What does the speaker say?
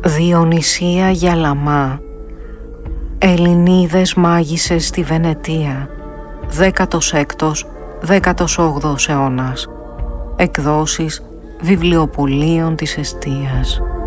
Διονυσία Γιαλαμά, Ελληνίδες μάγισσες στη Βενετία, 16ος-18ος αιώνας. Εκδόσεις βιβλιοπωλείων της Εστίας.